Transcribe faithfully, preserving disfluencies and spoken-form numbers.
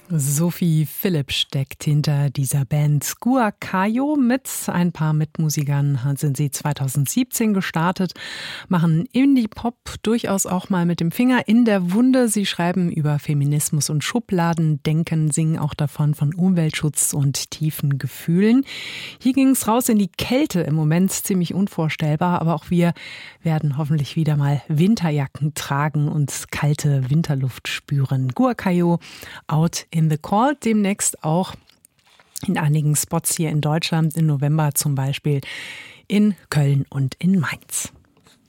Sophie Philipp steckt hinter dieser Band Guacayo. Mit ein paar Mitmusikern sind sie zweitausendsiebzehn gestartet, machen Indie-Pop durchaus auch mal mit dem Finger in der Wunde. Sie schreiben über Feminismus und Schubladendenken, singen auch davon von Umweltschutz und tiefen Gefühlen. Hier ging es raus in die Kälte, im Moment ziemlich unvorstellbar, aber auch wir werden hoffentlich wieder mal Winterjacken tragen und kalte Winterluft spüren. Guacayo, Out in the Cold, demnächst auch in einigen Spots hier in Deutschland, im November zum Beispiel in Köln und in Mainz.